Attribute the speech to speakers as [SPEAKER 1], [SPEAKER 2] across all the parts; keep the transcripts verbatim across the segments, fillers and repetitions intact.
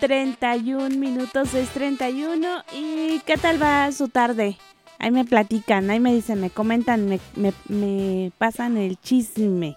[SPEAKER 1] treinta y un minutos, es treinta y uno. ¿Y qué tal va su tarde? Ahí me platican, ahí me dicen, me comentan, me, me, me pasan el chisme.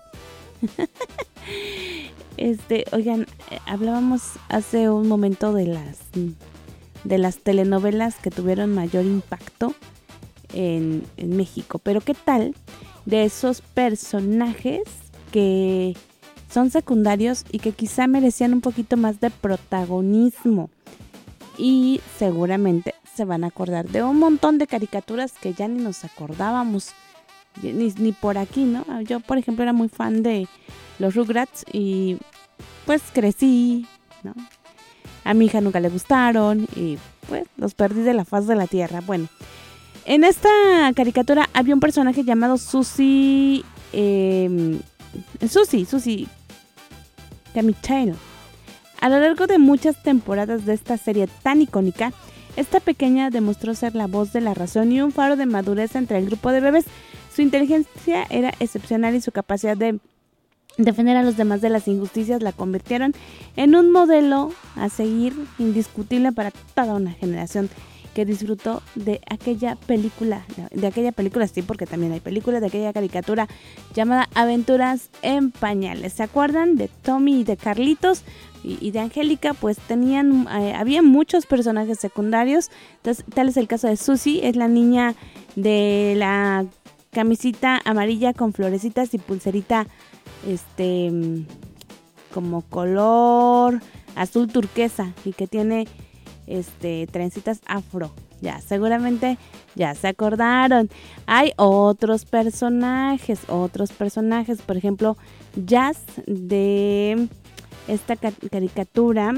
[SPEAKER 1] Este, oigan, hablábamos hace un momento de las de las telenovelas que tuvieron mayor impacto en, en México, pero ¿qué tal de esos personajes que son secundarios y que quizá merecían un poquito más de protagonismo? Y seguramente se van a acordar de un montón de caricaturas que ya ni nos acordábamos, ni, ni por aquí, ¿no? Yo, por ejemplo, era muy fan de los Rugrats y pues crecí, ¿no? A mi hija nunca le gustaron y pues los perdí de la faz de la tierra. Bueno, en esta caricatura había un personaje llamado Susie, eh, Susie, Susie Camichael. A lo largo de muchas temporadas de esta serie tan icónica, esta pequeña demostró ser la voz de la razón y un faro de madurez entre el grupo de bebés. Su inteligencia era excepcional y su capacidad de defender a los demás de las injusticias la convirtieron en un modelo a seguir indiscutible para toda una generación que disfrutó de aquella película, de aquella película sí, porque también hay películas, de aquella caricatura llamada Aventuras en Pañales. ¿Se acuerdan de Tommy y de Carlitos y, y de Angélica? Pues tenían, eh, había muchos personajes secundarios. Entonces, tal es el caso de Susie, es la niña de la camisita amarilla con florecitas y pulserita este como color azul turquesa y que tiene este trencitas afro. Ya, seguramente ya se acordaron. Hay otros personajes, otros personajes, por ejemplo, Jazz de esta caricatura,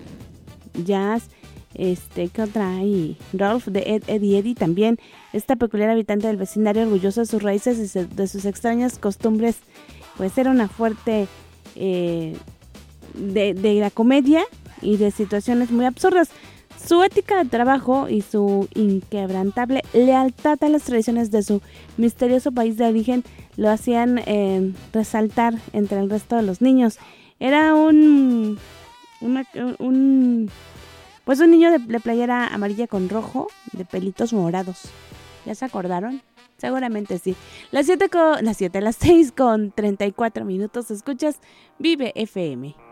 [SPEAKER 1] Jazz, este, ¿qué otra hay? Rolf de Ed, Ed y Eddie también, esta peculiar habitante del vecindario orgulloso de sus raíces y de sus extrañas costumbres, pues era una fuerte eh, de, de la comedia y de situaciones muy absurdas. Su ética de trabajo y su inquebrantable lealtad a las tradiciones de su misterioso país de origen lo hacían eh, resaltar entre el resto de los niños. Era un, una, un pues un niño de, de playera amarilla con rojo, de pelitos morados. ¿Ya se acordaron? Seguramente sí. Las siete con, las siete, las seis con treinta y cuatro minutos. Escuchas Vive F M.